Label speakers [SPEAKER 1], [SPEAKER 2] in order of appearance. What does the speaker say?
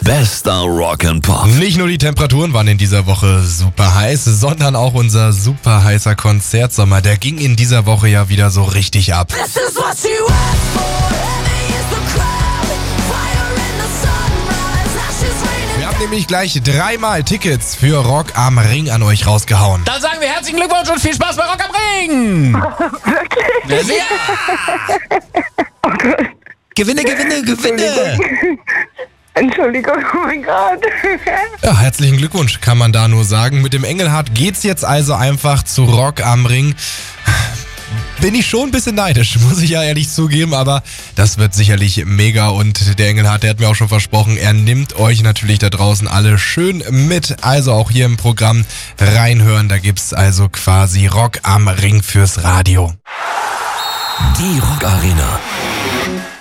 [SPEAKER 1] Bester Rock and Pop.
[SPEAKER 2] Nicht nur die Temperaturen waren in dieser Woche super heiß, sondern auch unser super heißer Konzertsommer. Der ging in dieser Woche ja wieder so richtig ab. Wir haben nämlich gleich 3-mal Tickets für Rock am Ring an euch rausgehauen.
[SPEAKER 3] Dann sagen wir herzlichen Glückwunsch und viel Spaß bei Rock am Ring!
[SPEAKER 4] Wirklich?
[SPEAKER 3] Ja. Gewinne!
[SPEAKER 4] Entschuldigung, oh mein Gott.
[SPEAKER 2] Ja, herzlichen Glückwunsch, kann man da nur sagen. Mit dem Engelhardt geht's jetzt also einfach zu Rock am Ring. Bin ich schon ein bisschen neidisch, muss ich ja ehrlich zugeben, aber das wird sicherlich mega und der Engelhardt, der hat mir auch schon versprochen, er nimmt euch natürlich da draußen alle schön mit, also auch hier im Programm reinhören, da gibt's also quasi Rock am Ring fürs Radio.
[SPEAKER 1] Die Rock Arena.